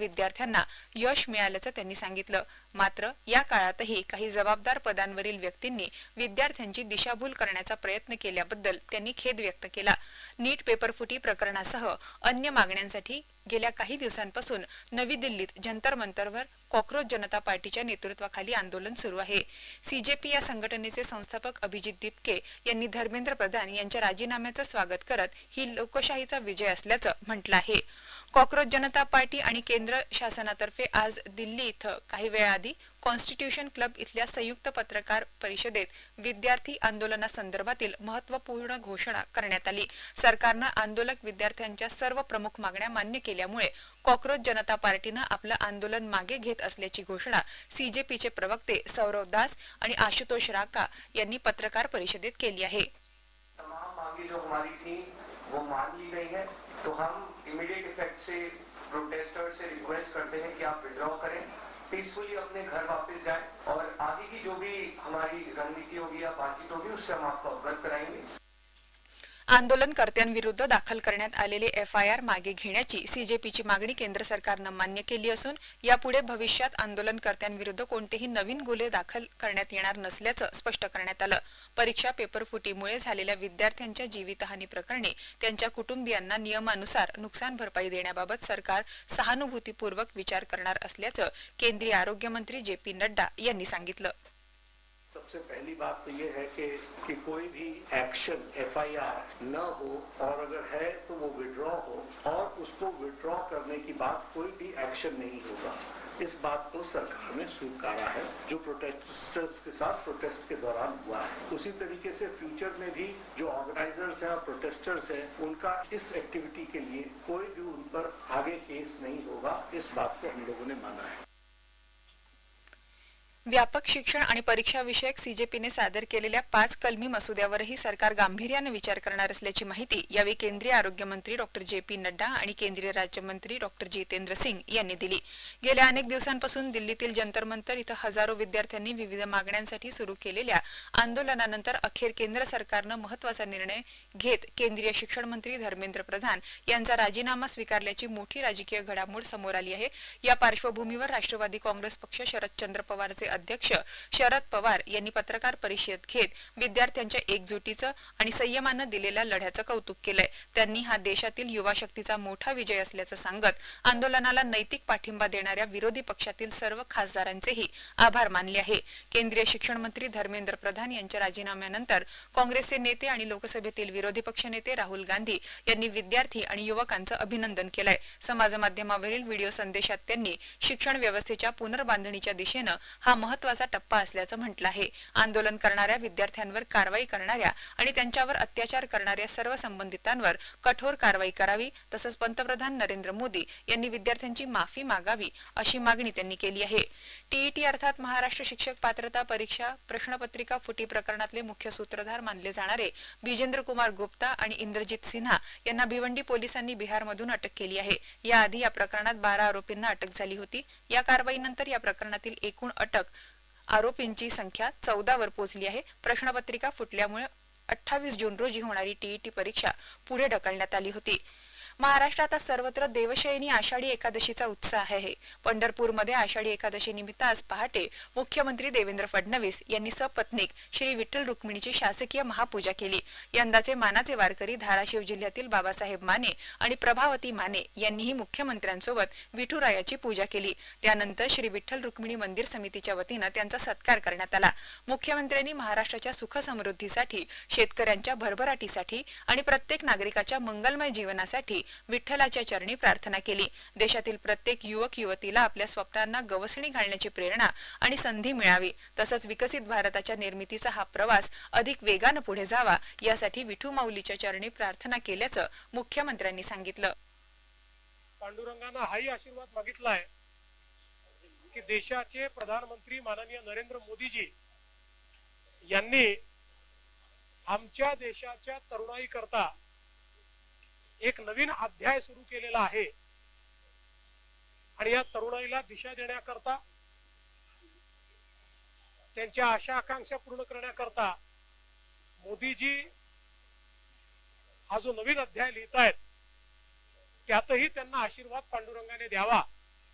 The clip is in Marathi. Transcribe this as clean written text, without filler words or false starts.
विद्यार्थ्यांना यश मिळाल्याचं त्यांनी सांगितलं। मात्र या काळातही काही जबाबदार पदांवरील व्यक्तींनी विद्यार्थ्यांची दिशाभूल करण्याचा प्रयत्न केल्याबद्दल त्यांनी खेद व्यक्त केला। नीट पेपरफुटी प्रकरणासह अन्य मागण्यांसाठी गेल्या काही दिवसांपासून नवी दिल्लीत जंतर मंतरवर कॉकरोच जनता पार्टीच्या नेतृत्वाखाली आंदोलन सुरू आहे। सीजेपी या संघटनेचे संस्थापक अभिजित दीपके यांनी धर्मेंद्र प्रधान यांच्या राजीनाम्याचं स्वागत करत ही लोकशाहीचा विजय असल्याचं म्हटलं आहे। कॉकरोच जनता पार्टी आणि केंद्र शासनातर्फे आज दिल्ली इथं काही वेळाआधी कॉन्स्टिट्यूशन क्लब इथल्या संयुक्त पत्रकार परिषदेत विद्यार्थी आंदोलनासंदर्भातील महत्त्वपूर्ण घोषणा करण्यात आली। सरकारनं आंदोलक विद्यार्थ्यांच्या सर्व प्रमुख मागण्या मान्य केल्यामुळे कॉकरोच जनता पार्टीनं आपलं आंदोलन मागे घेत असल्याची घोषणा सीजेपीचे प्रवक्ते सौरव दास आणि आशुतोष राका यांनी पत्रकार परिषदेत केली आहे। तमाम मांगे जो हमारी थी वो मान ली गई है, तो हम इमीडिएट इफेक्ट से प्रोटेस्टर्स से रिक्वेस्ट करते हैं कि आप विड्रॉ करें, पीसफुली अपने घर वापस जाएं और आगे की जो भी हमारी रणनीति होगी या बातचीत होगी उससे हम आपको अवगत कराएंगे। आंदोलनकर्त्यांविरुद्ध दाखल करण्यात आलेले एफआयआर मागे घेण्याची सीजेपीची मागणी केंद्र सरकारनं मान्य केली असून यापुढे भविष्यात आंदोलनकर्त्यांविरुद्ध कोणतेही नवीन गुन्हे दाखल करण्यात येणार नसल्याचं स्पष्ट करण्यात आलं। परीक्षा पेपरफुटीमुळे झालेल्या विद्यार्थ्यांच्या जीवितहानी प्रकरणी त्यांच्या कुटुंबियांना नियमानुसार नुकसान भरपाई देण्याबाबत सरकार सहानुभूतीपूर्वक विचार करणार असल्याचं केंद्रीय आरोग्य मंत्री जेपी नड्डा यांनी सांगितलं। सबसे पहली बात तो ये है कि कोई भी एक्शन एफआईआर न हो और अगर है तो वो विड्रॉ हो और उसको विड्रॉ करने की बात कोई भी एक्शन नहीं होगा। इस बात को सरकार ने स्वीकारा है जो प्रोटेस्टर्स के साथ प्रोटेस्ट के दौरान हुआ है। उसी तरीके से फ्यूचर में भी जो ऑर्गेनाइजर्स हैं और प्रोटेस्टर्स हैं उनका इस एक्टिविटी के लिए कोई भी उन पर आगे केस नहीं होगा, इस बात को हम लोगों ने माना है। व्यापक शिक्षण आणि परीक्षा विषयक सीजेपीने सादर केलेल्या 5 कलमी मसुद्यावरही सरकार गांभीर्याने विचार करणार असल्याची माहिती यावेळी केंद्रीय आरोग्य मंत्री डॉ जेपी नड्डा आणि केंद्रीय राज्यमंत्री डॉ जितेंद्र सिंग यांनी दिली। गेल्या अनेक दिवसांपासून दिल्लीतील जंतर मंतर इथं हजारो विद्यार्थ्यांनी विविध मागण्यांसाठी सुरू केलेल्या आंदोलनानंतर अखेर केंद्र सरकारनं महत्त्वाचा निर्णय घेत केंद्रीय शिक्षण मंत्री धर्मेंद्र प्रधान यांचा राजीनामा स्वीकारल्याची मोठी राजकीय घडामोड समोर आली आहे। या पार्श्वभूमीवर राष्ट्रवादी काँग्रेस पक्ष शरदचंद्र पवारचे अध्यक्ष शरद पवार यांनी पत्रकार परिषद घेत विद्यार्थ्यांच्या एकजुटीचं आणि संयमानं दिलेल्या लढ्याचं कौतुक केलंय। त्यांनी हा देशातील युवा शक्तीचा मोठा विजय असल्याचं सांगत आंदोलनाला नैतिक पाठिंबा देणाऱ्या विरोधी पक्षातील सर्व खासदारांचेही आभार मानले आहे। केंद्रीय शिक्षण मंत्री धर्मेंद्र प्रधान यांच्या राजीनाम्यानंतर काँग्रेसचे नेते आणि लोकसभेतील विरोधी पक्षनेते राहुल गांधी यांनी विद्यार्थी आणि युवकांचं अभिनंदन केलंय। समाजमाध्यमावरील व्हिडिओ संदेशात त्यांनी शिक्षण व्यवस्थेच्या पुनर्बांधणीच्या दिशेनं हा महत्त्वाचा टप्पा असल्याचं म्हटलं आहे। आंदोलन करणाऱ्या विद्यार्थ्यांवर कारवाई करणाऱ्या आणि त्यांच्यावर अत्याचार करणाऱ्या सर्व संबंधितांवर कठोर कारवाई करावी तसंच पंतप्रधान नरेंद्र मोदी यांनी विद्यार्थ्यांची माफी मागावी अशी मागणी त्यांनी केली आहे। टीईटी अर्थात महाराष्ट्र शिक्षक पात्रता परीक्षा प्रश्नपत्रिका फुटी प्रकरणातले मुख्य सूत्रधार मानले जाणारे विजेंद्र कुमार गुप्ता आणि इंद्रजित सिन्हा यांना भिवंडी पोलिसांनी बिहारमधून अटक केली आहे। याआधी या प्रकरणात 12 आरोपींना अटक झाली होती। या कारवाईनंतर या प्रकरणातील एकूण अटक आरोपींची संख्या 14 वर पोहोचली आहे। प्रश्नपत्रिका फुटल्यामुळे 28 जून रोजी होणारी टीईटी परीक्षा पुढे ढकलण्यात आली होती। महाराष्ट्रात सर्वत्र देवशयनी आषाढी एकादशीचा उत्साह आहे। पंढरपूरमध्ये आषाढी एकादशी निमित्त आज पहाटे मुख्यमंत्री देवेंद्र फडणवीस यांनी सपत्नीक श्री विठ्ठल रुक्मिणीची शासकीय महापूजा केली। यंदाचे मानाचे वारकरी धाराशिव जिल्ह्यातील बाबासाहेब माने आणि प्रभावती माने यांनीही मुख्यमंत्र्यांसोबत विठुरायाची पूजा केली। त्यानंतर श्री विठ्ठल रुक्मिणी मंदिर समितीच्या वतीनं त्यांचा सत्कार करण्यात आला। मुख्यमंत्र्यांनी महाराष्ट्राच्या सुख समृद्धीसाठी, शेतकऱ्यांच्या भरभराटीसाठी आणि प्रत्येक नागरिकाच्या मंगलमय जीवनासाठी विठ्ठलाच्या चरणी प्रार्थना केली। देशातील प्रत्येक युवक युवतीला आपल्या स्वप्नांना गवसणी घालण्याची प्रेरणा आणि संधी मिळावी तसंच विकसित भारताच्या निर्मितीचा हा प्रवास अधिक वेगाने पुढे जावा यासाठी विठू माऊलीच्या चरणी प्रार्थना केल्याचं मुख्यमंत्र्यांनी सांगितलं। पांडुरंगाने हाही आशीर्वाद मागितलाय की देशाचे प्रधानमंत्री माननीय नरेंद्र मोदीजी यांनी आमच्या देशाच्या तरुणाई करता एक नवीन अध्याय सुरू केलेला आहे आणि या तरुणाईला दिशा देण्याकरता, त्यांच्या आशा आकांक्षा पूर्ण करण्याकरता मोदीजी हा जो नवीन अध्याय लिहितायत त्यातही त्यांना आशीर्वाद पांडुरंगाने द्यावा